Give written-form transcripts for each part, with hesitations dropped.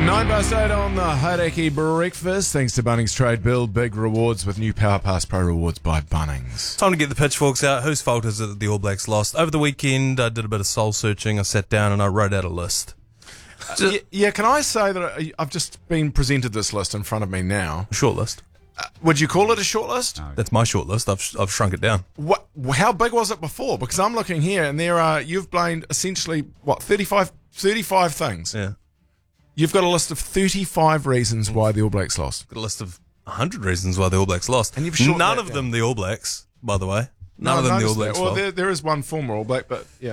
9:08 on the Hauraki Breakfast. Thanks to Bunnings Trade Build. Big rewards with new Power Pass Pro rewards by Bunnings. Time to get the pitchforks out. Whose fault is it that the All Blacks lost? Over the weekend, I did a bit of soul searching. I sat down and I wrote out a list. Yeah, can I say that I've just been presented this list in front of me now? Short list. Would you call it a short list? No. That's my short list. I've shrunk it down. What? How big was it before? Because I'm looking here and you've blamed essentially, 35 things. Yeah. You've got a list of 35 reasons why the All Blacks lost. Got a list of 100 reasons why the All Blacks lost. And you've shortened None that of down. them the All Blacks, by the way. No, None of them I've the All noticed Blacks. that. Well, fault. there is one former All Black, but yeah.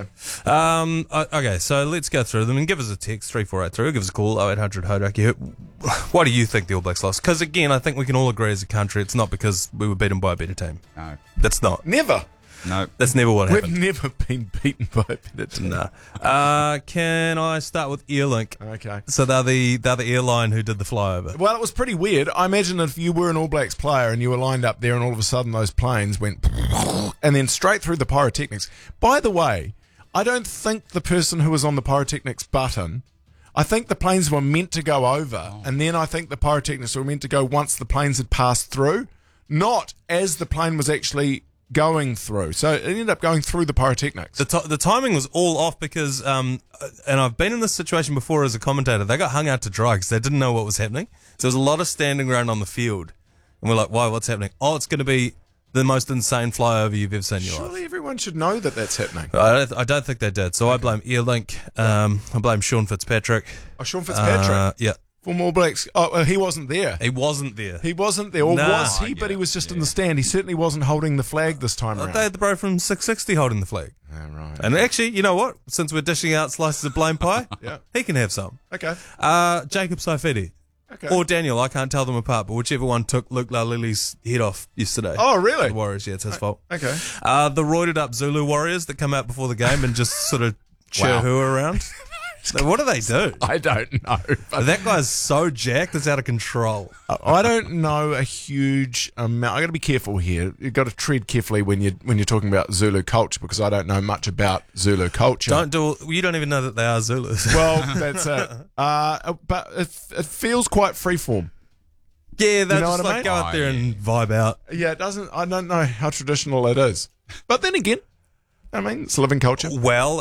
Okay, so let's go through them and give us a text, 3483, give us a call, 0800 Hauraki. Why do you think the All Blacks lost? Because, again, I think we can all agree as a country it's not because we were beaten by a better team. No. That's not. Never. No. That's never what We've happened. never been beaten by a better team. Nah. Can I start with Airlink? Okay. So they're the airline who did the flyover. Well, it was pretty weird. I imagine if you were an All Blacks player and you were lined up there and all of a sudden those planes went and then straight through the pyrotechnics. By the way, I don't think the person who was on the pyrotechnics button, I think the planes were meant to go over and then I think the pyrotechnics were meant to go once the planes had passed through, not as the plane was actually going through. So it ended up going through the pyrotechnics. The timing was all off because, and I've been in this situation before as a commentator, they got hung out to dry because they didn't know what was happening. So there was a lot of standing around on the field. And we're like, why, what's happening? Oh, it's going to be the most insane flyover you've ever seen in your life. Surely everyone should know that that's happening. I don't think they did. So I blame Airlink. I blame Sean Fitzpatrick. Oh, Sean Fitzpatrick. Yeah. Former All Blacks. Oh, he wasn't there. He wasn't there. He wasn't there. Or Nah. was he? But he was just in the stand. He certainly wasn't holding the flag this time around. They had the bro from 660 holding the flag. Oh, right. And actually, you know what? Since we're dishing out slices of blame pie, Yeah. he can have some. Okay. Jacob Saifidi. Okay. Or Daniel, I can't tell them apart, but whichever one took Luke Lalili's head off yesterday. Oh, really? The Warriors, yeah, it's his fault. Okay. The roided up Zulu Warriors that come out before the game and just sort of cheer Wow. who around. So what do they do? I don't know. But That guy's so jacked, it's out of control. I don't know a huge amount. I got to be careful here. You've got to tread carefully when you're talking about Zulu culture because I don't know much about Zulu culture. You don't even know that they are Zulus. Well, that's it. But it feels quite freeform. Yeah, they You know just what I like mean? go out there and vibe out. Yeah, it doesn't. I don't know how traditional it is. But then again, I mean, it's a living culture. Well,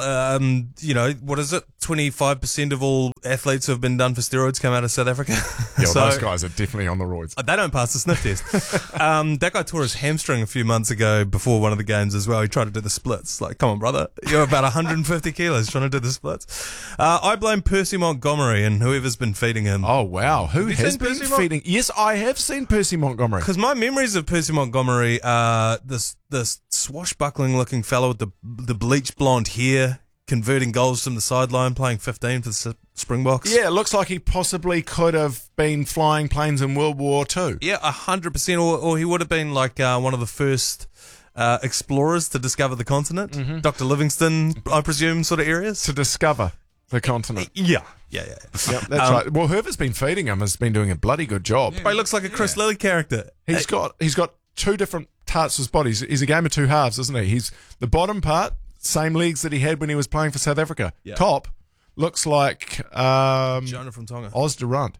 what is it? 25% of all athletes who have been done for steroids come out of South Africa. Yeah, So- those guys are definitely on the roids. They don't pass the sniff test. That guy tore his hamstring a few months ago before one of the games as well. He tried to do the splits. Like, come on, brother. You're about 150 kilos trying to do the splits. I blame Percy Montgomery and whoever's been feeding him. Oh, wow. Who you has seen been Percy feeding? Yes, I have seen Percy Montgomery. Because my memories of Percy Montgomery are this swashbuckling looking fellow with the bleached blonde hair, converting goals from the sideline, playing 15 for the Springboks. Yeah, it looks like he possibly could have been flying planes in World War II. Yeah, 100%. Or he would have been like one of the first explorers to discover the continent. Dr. Livingston, I presume, sort of areas. To discover the continent. Yeah. Yeah. Yep, that's right. Well, whoever's been feeding him has been doing a bloody good job. But he looks like a Chris Lilly character. He's got two different parts of his body. He's a game of two halves, isn't he? He's the bottom part, same legs that he had when he was playing for South Africa. Yeah. Top looks like Jonah from Tonga. Oz Durant.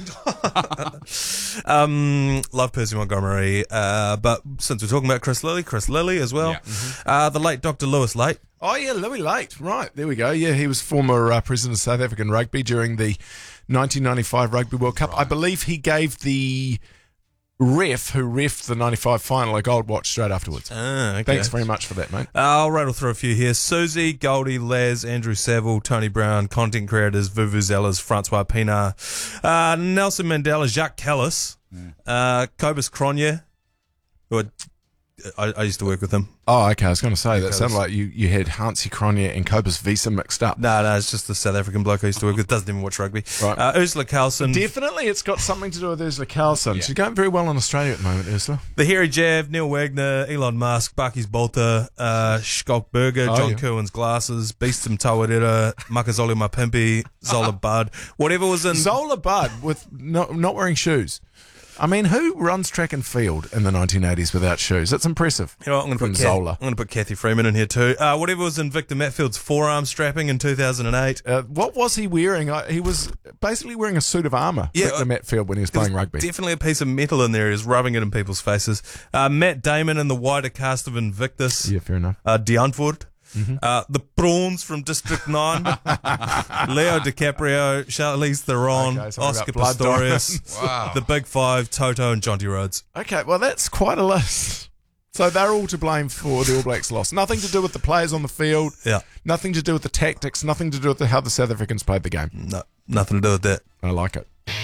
Love Percy Montgomery. But since we're talking about Chris Lilly as well. Yeah. The late Dr. Lewis Late. Oh yeah, Louis Late. Right, there we go. Yeah, he was former president of South African rugby during the 1995 Rugby World Cup. I believe he gave the ref who refed the 95 final a gold watch straight afterwards. Okay. Thanks very much for that, mate. I'll rattle through a few here. Susie, Goldie, Laz, Andrew Saville, Tony Brown, content creators, Vuvuzelas, Francois Pienaar, Nelson Mandela, Jacques Callis, Cobus Cronje, who I used to work with him. Oh, okay. I was going to say, that sounded like you had Hansi Cronje and Cobus Visa mixed up. No, it's just the South African bloke I used to work with. Doesn't even watch rugby. Right. Ursula Carlson. Definitely, it's got something to do with Ursula Carlson. Yeah. She's going very well in Australia at the moment, Ursula. The Hairy Jav, Neil Wagner, Elon Musk, Bakis Bolter, Skulk Burger, Oh, John yeah. Kerwin's Glasses, Beastum Tawarera, Makazoli Mapimpi, Zola Bud, whatever was in... Zola Bud with not wearing shoes. I mean, who runs track and field in the 1980s without shoes? That's impressive. You know what, I'm From going Zola. to put Kathy Freeman in here too. Whatever was in Victor Matfield's forearm strapping in 2008. What was he wearing? He was basically wearing a suit of armour, Yeah, Victor Matfield, when he was playing rugby. Definitely a piece of metal in there. He's rubbing it in people's faces. Matt Damon and the wider cast of Invictus. Yeah, fair enough. Deantwoord. The prawns from District 9. Leo DiCaprio, Charlize Theron, Okay, sorry Oscar about Blood Pistorius. Wow. The Big Five, Toto and Jonty Rhodes. Okay, well, that's quite a list. So they're all to blame for the All Blacks' loss. Nothing to do with the players on the field. Yeah. Nothing to do with the tactics. Nothing to do with how the South Africans played the game. No, nothing to do with that. I like it.